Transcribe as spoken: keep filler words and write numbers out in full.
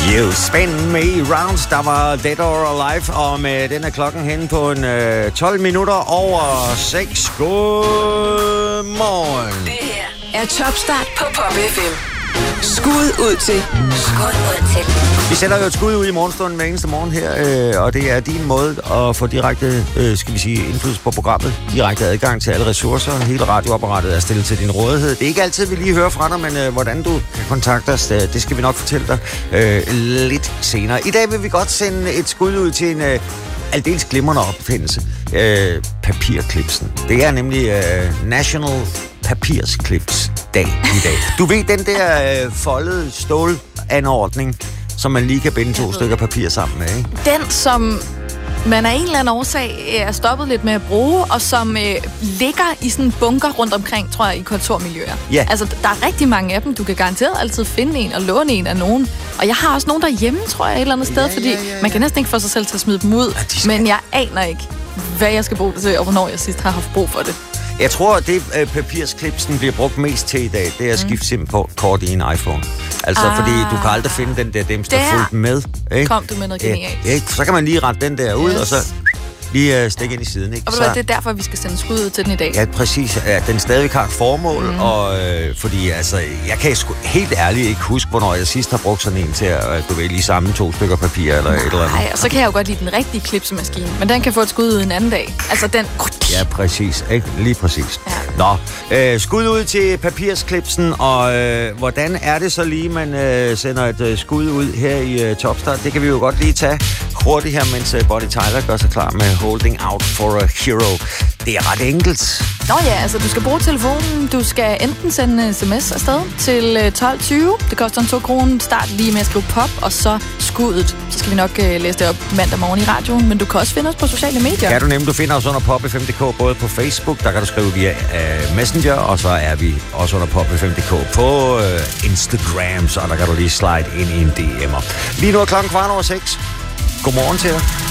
You spin me rounds. Der var Dead or Alive, og med den er klokken hen på en øh, tolv minutter over seks. Godmorgen. Det her er Topstart på Pop F M. Skud ud til. Skud ud til. Vi sender jo et skud ud i morgenstunden hver eneste morgen her, øh, og det er din måde at få direkte, øh, skal vi sige, indflydelse på programmet. Direkte adgang til alle ressourcer. Hele radioapparatet er stillet til din rådighed. Det er ikke altid, vi lige hører fra dig, men øh, hvordan du kan kontakte os, det, det skal vi nok fortælle dig øh, lidt senere. I dag vil vi godt sende et skud ud til en øh, aldeles glimrende opfindelse. Øh, papirklipsen. Det er nemlig øh, National Papirsclips dag i dag. Du ved, den der øh, foldede stålanordning, som man lige kan binde to stykker papir sammen med, ikke? Den, som man af en eller anden årsag er stoppet lidt med at bruge, og som øh, ligger i sådan en bunker rundt omkring, tror jeg, i kontormiljøer. Ja. Altså, der er rigtig mange af dem. Du kan garanteret altid finde en og låne en af nogen. Og jeg har også nogen derhjemme, tror jeg, et eller andet sted, ja, fordi ja, ja, ja. man kan næsten ikke få sig selv til at smide dem ud. Ja, de skal... Men jeg aner ikke, hvad jeg skal bruge det til, og hvornår jeg sidst har haft brug for det. Jeg tror, at det øh, papirsklipsen bliver brugt mest til i dag, det er at skifte SIM-kort i en iPhone. Altså, ah. fordi du kan aldrig finde den der dims, der fulgte med. Ikke? Kom du med noget genialt. Ja, ikke? Så kan man lige rette den der ud, yes. og så lige uh, stikke ind i siden. Ikke? Og så... det er derfor, vi skal sende skud ud til den i dag. Ja, præcis. Ja, den stadig har et formål, mm. og øh, fordi altså, jeg kan sgu helt ærligt ikke huske, hvornår jeg sidst har brugt sådan en til at, du ved, lige samle to stykker papir eller et eller andet. Nej, og så kan jeg jo godt lide den rigtige klipsemaskine, men den kan få et skud ud en anden dag. Altså den... Ja, præcis. Ikke? Lige præcis. Ja. Nå, øh, skud ud til papirsklipsen, og øh, hvordan er det så lige, man øh, sender et øh, skud ud her i øh, Topstart? Det kan vi jo godt lige tage hurtigt her, mens øh, Bonnie Tyler gør sig klar med Holding Out for a Hero. Det er ret enkelt. Nå ja, altså du skal bruge telefonen. Du skal enten sende en sms afsted til tolv tyve. Det koster en to kroner. Start lige med at skrive pop, og så skuddet. Så skal vi nok uh, læse det op mandag morgen i radioen. Men du kan også finde os på sociale medier. Kan du nemt. Du finder os under Pop F M punktum d k, både på Facebook, der kan du skrive via uh, Messenger, og så er vi også under Pop F M punktum d k på uh, Instagram, så der kan du lige slide ind i en D M'er. Lige nu er klokken kvart over seks. Godmorgen til dig.